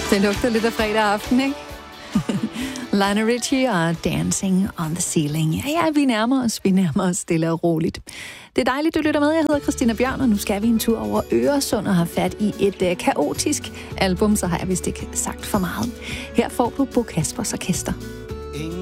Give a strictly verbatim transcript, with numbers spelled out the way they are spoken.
Det lugter lidt af fredag aften, ikke? Lionel Richie og Dancing on the Ceiling. Ja, ja, vi nærmer os, vi nærmer os stille og roligt. Det er dejligt, du lytter med. Jeg hedder Christina Bjørn, og nu skal vi en tur over Øresund og have fat i et uh, kaotisk album, så har jeg vist ikke sagt for meget. Her får du Bo Kaspers Orkester.